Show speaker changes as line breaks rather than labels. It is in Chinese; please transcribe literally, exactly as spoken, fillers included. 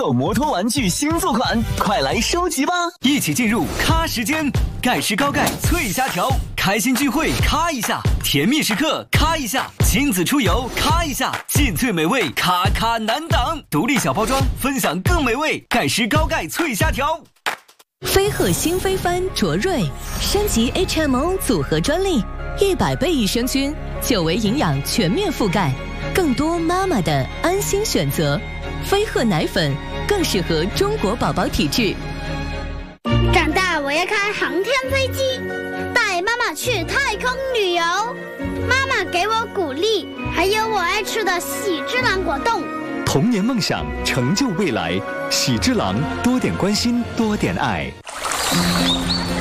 号摩托玩具新作款，快来收集吧！
一起进入咖时间，盖世高钙脆虾条，开心聚会咔一下，甜蜜时刻咔一下，亲子出游咔一下，进脆美味咔咔难挡，独立小包装，分享更美味。盖世高钙脆虾条。
飞鹤新飞帆卓瑞升级 H M O 组合专利，一百倍益生菌，久维营养全面覆盖，更多妈妈的安心选择。飞鹤奶粉更适合中国宝宝体质。
长大我要开航天飞机，带妈妈去太空旅游。妈妈给我鼓励，还有我爱吃的喜之郎果冻。
童年梦想，成就未来。喜之郎，多点关心，多点爱。